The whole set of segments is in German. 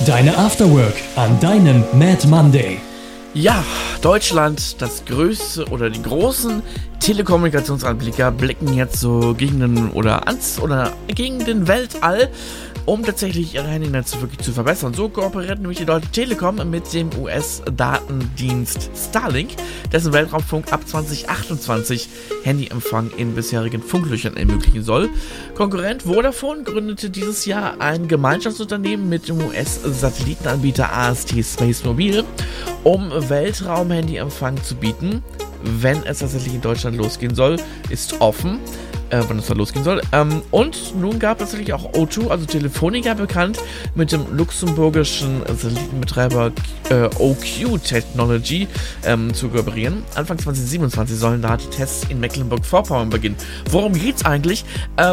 Deine Afterwork an deinem Mad Monday. Ja, Deutschland, das größte oder die großen Telekommunikationsanbieter blicken jetzt so gegen gegen den Weltall, um tatsächlich ihre Handynetze wirklich zu verbessern. So kooperiert nämlich die Deutsche Telekom mit dem US-Datendienst Starlink, dessen Weltraumfunk ab 2028 Handyempfang in bisherigen Funklöchern ermöglichen soll. Konkurrent Vodafone gründete dieses Jahr ein Gemeinschaftsunternehmen mit dem US-Satellitenanbieter AST SpaceMobile, um Weltraum-Handyempfang zu bieten. Wenn es tatsächlich in Deutschland losgehen soll, ist offen. Wann es da losgehen soll. Und nun gab es natürlich auch O2, also Telefonica, bekannt, mit dem luxemburgischen Satellitenbetreiber OQ Technology zu kooperieren. Anfang 2027 sollen da die Tests in Mecklenburg-Vorpommern beginnen. Worum geht's eigentlich?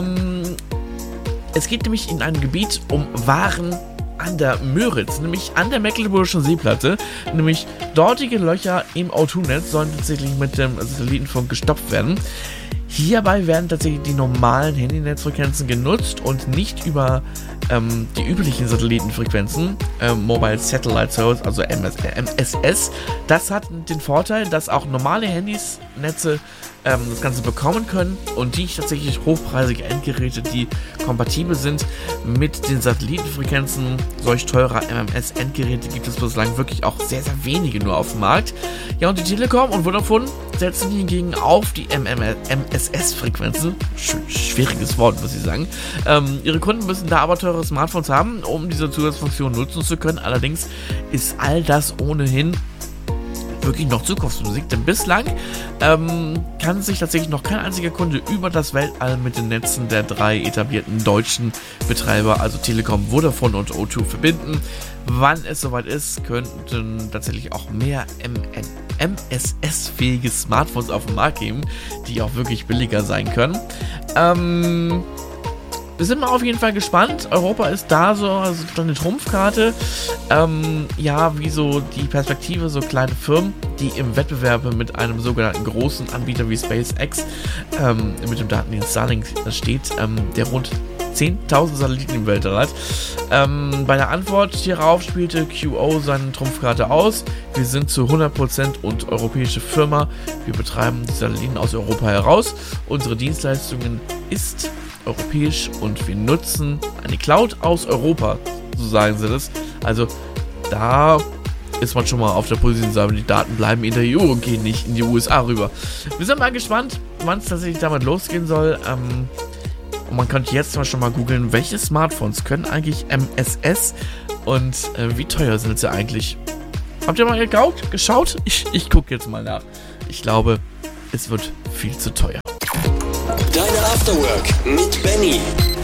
Es geht nämlich in einem Gebiet um Waren an der Müritz, nämlich an der Mecklenburgischen Seeplatte. Nämlich dortige Löcher im O2-Netz sollen tatsächlich mit dem Satellitenfunk gestopft werden. Hierbei werden tatsächlich die normalen Handynetzfrequenzen genutzt und nicht über die üblichen Satellitenfrequenzen, Mobile Satellite Service, also MSS. Das hat den Vorteil, dass auch normale Handynetze das Ganze bekommen können und die tatsächlich hochpreisige Endgeräte, die kompatibel sind mit den Satellitenfrequenzen. Solch teurer MMS-Endgeräte gibt es bislang wirklich auch sehr, sehr wenige nur auf dem Markt. Ja, und die Telekom und Vodafone setzen hingegen auf die MSS-Frequenzen. Schwieriges Wort, muss ich sagen. Ihre Kunden müssen da aber teure Smartphones haben, um diese Zusatzfunktion nutzen zu können. Allerdings ist all das ohnehin wirklich noch Zukunftsmusik, denn bislang kann sich tatsächlich noch kein einziger Kunde über das Weltall mit den Netzen der drei etablierten deutschen Betreiber, also Telekom, Vodafone und O2, verbinden. Wann es soweit ist, könnten tatsächlich auch mehr MSS-fähige Smartphones auf den Markt geben, die auch wirklich billiger sein können. Wir sind mal auf jeden Fall gespannt. Europa ist da so eine Trumpfkarte. Wie so die Perspektive, so kleine Firmen, die im Wettbewerb mit einem sogenannten großen Anbieter wie SpaceX, mit dem Datendienst Starlink steht, der rund 10.000 Satelliten im Weltall hat. Bei der Antwort hierauf spielte QO seine Trumpfkarte aus. Wir sind zu 100% und europäische Firma. Wir betreiben die Satelliten aus Europa heraus. Unsere Dienstleistungen ist europäisch und wir nutzen eine Cloud aus Europa, so sagen sie das. Also da ist man schon mal auf der positiven Seite, die Daten bleiben in der EU und gehen nicht in die USA rüber. Wir sind mal gespannt, wann es tatsächlich damit losgehen soll. Und man könnte jetzt schon mal googeln, welche Smartphones können eigentlich MSS und wie teuer sind sie eigentlich. Habt ihr mal geschaut? Ich gucke jetzt mal nach. Ich glaube, es wird viel zu teuer. Deine Afterwork mit Benny.